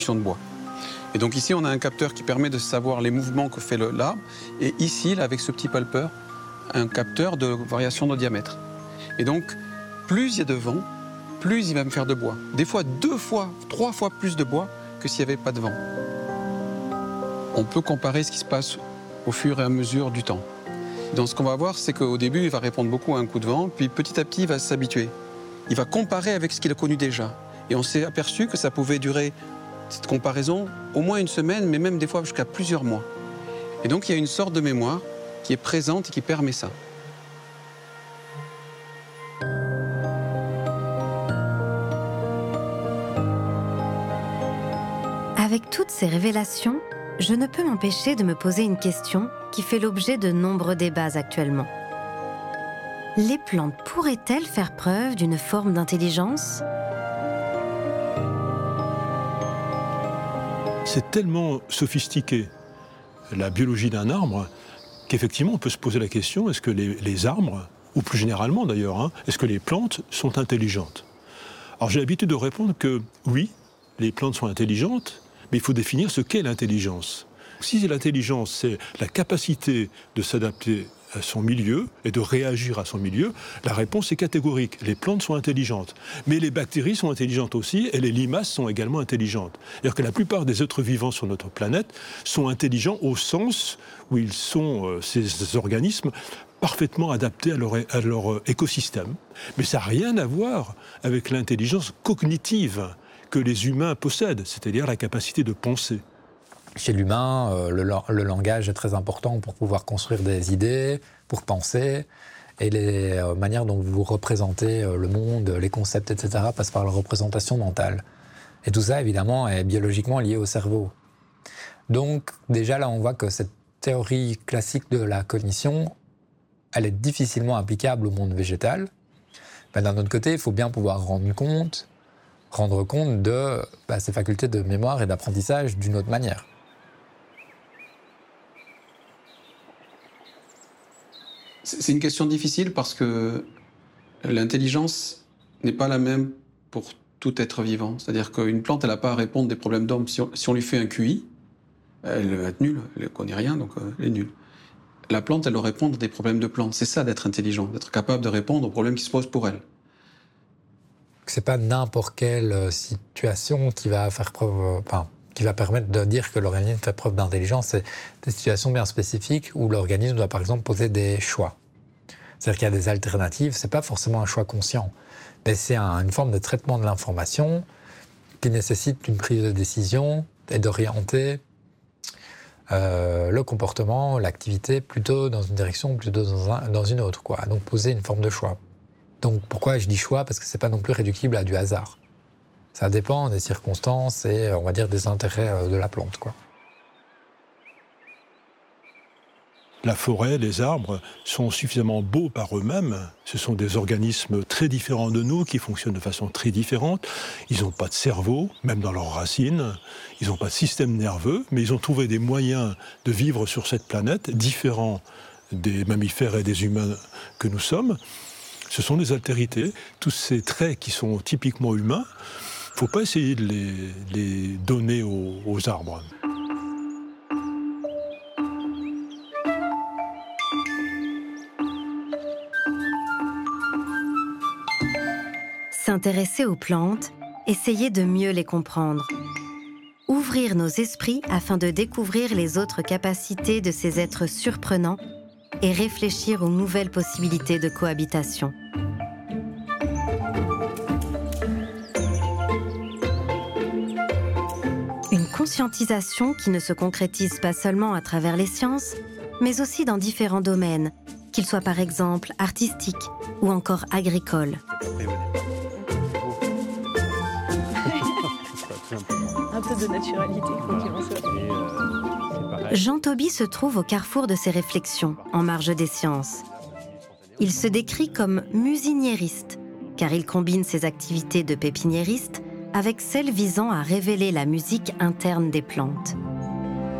de bois. Et donc ici, on a un capteur qui permet de savoir les mouvements que fait l'arbre. Et ici, là, avec ce petit palpeur, un capteur de variation de diamètre. Et donc, plus il y a de vent, plus il va me faire de bois. Des fois, 2 fois, 3 fois plus de bois que s'il n'y avait pas de vent. On peut comparer ce qui se passe au fur et à mesure du temps. Donc ce qu'on va voir, c'est qu'au début, il va répondre beaucoup à un coup de vent, puis petit à petit, il va s'habituer. Il va comparer avec ce qu'il a connu déjà. Et on s'est aperçu que ça pouvait durer, cette comparaison, au moins une semaine, mais même des fois jusqu'à plusieurs mois. Et donc il y a une sorte de mémoire qui est présente et qui permet ça. Avec toutes ces révélations, je ne peux m'empêcher de me poser une question qui fait l'objet de nombreux débats actuellement. Les plantes pourraient-elles faire preuve d'une forme d'intelligence ? C'est tellement sophistiqué, la biologie d'un arbre, qu'effectivement on peut se poser la question, est-ce que les arbres, ou plus généralement d'ailleurs, est-ce que les plantes sont intelligentes ? Alors j'ai l'habitude de répondre que oui, les plantes sont intelligentes, mais il faut définir ce qu'est l'intelligence. Si l'intelligence, c'est la capacité de s'adapter à son milieu et de réagir à son milieu, la réponse est catégorique. Les plantes sont intelligentes. Mais les bactéries sont intelligentes aussi et les limaces sont également intelligentes. C'est-à-dire que la plupart des êtres vivants sur notre planète sont intelligents au sens où ils sont, ces organismes, parfaitement adaptés à leur écosystème. Mais ça n'a rien à voir avec l'intelligence cognitive que les humains possèdent, c'est-à-dire la capacité de penser. Chez l'humain, le langage est très important pour pouvoir construire des idées, pour penser, et les manières dont vous représentez le monde, les concepts, etc., passent par la représentation mentale. Et tout ça, évidemment, est biologiquement lié au cerveau. Donc, déjà là, on voit que cette théorie classique de la cognition, elle est difficilement applicable au monde végétal. Mais d'un autre côté, il faut bien pouvoir rendre compte de ces facultés de mémoire et d'apprentissage d'une autre manière. C'est une question difficile parce que l'intelligence n'est pas la même pour tout être vivant. C'est-à-dire qu'une plante, elle n'a pas à répondre des problèmes d'homme. Si on lui fait un QI, elle va être nulle, elle ne connaît rien, donc elle est nulle. La plante, elle doit répondre des problèmes de plante. C'est ça d'être intelligent, d'être capable de répondre aux problèmes qui se posent pour elle. C'est pas n'importe quelle situation qui va faire preuve, qui va permettre de dire que l'organisme fait preuve d'intelligence. C'est des situations bien spécifiques où l'organisme doit par exemple poser des choix. C'est-à-dire qu'il y a des alternatives, c'est pas forcément un choix conscient, mais c'est une forme de traitement de l'information qui nécessite une prise de décision et d'orienter le comportement, l'activité plutôt dans une direction, plutôt dans une autre, quoi. Donc poser une forme de choix. Donc pourquoi je dis choix ? Parce que c'est pas non plus réductible à du hasard. Ça dépend des circonstances et, on va dire, des intérêts de la plante, quoi. La forêt, les arbres sont suffisamment beaux par eux-mêmes. Ce sont des organismes très différents de nous, qui fonctionnent de façon très différente. Ils n'ont pas de cerveau, même dans leurs racines. Ils n'ont pas de système nerveux, mais ils ont trouvé des moyens de vivre sur cette planète, différents des mammifères et des humains que nous sommes. Ce sont des altérités. Tous ces traits qui sont typiquement humains, il ne faut pas essayer de les donner aux arbres. S'intéresser aux plantes, essayer de mieux les comprendre. Ouvrir nos esprits afin de découvrir les autres capacités de ces êtres surprenants et réfléchir aux nouvelles possibilités de cohabitation. Une conscientisation qui ne se concrétise pas seulement à travers les sciences, mais aussi dans différents domaines, qu'ils soient par exemple artistiques ou encore agricoles. Un peu de naturalité, faut qu'il en soit. Jean Toby se trouve au carrefour de ses réflexions, en marge des sciences. Il se décrit comme musiniériste, car il combine ses activités de pépiniériste avec celles visant à révéler la musique interne des plantes.